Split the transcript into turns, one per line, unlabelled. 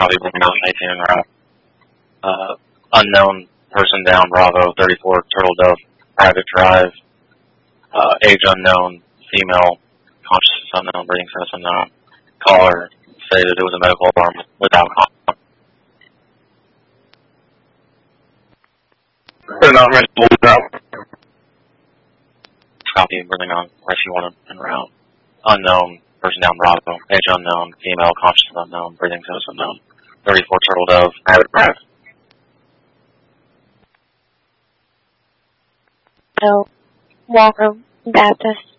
Copy, bringing out 18 en route. Unknown person down, Bravo, 34, Turtle Dove, private drive. Age unknown, female, consciousness unknown, breathing status unknown. Caller stated it was a medical alarm without comment.
They're not ready to hold out.
Copy, bringing on rescue 1 en route. Unknown person down, Bravo, age unknown, female, consciousness unknown, breathing status unknown. 34, Turtle Dove, private drive.
So, Walker Baptist.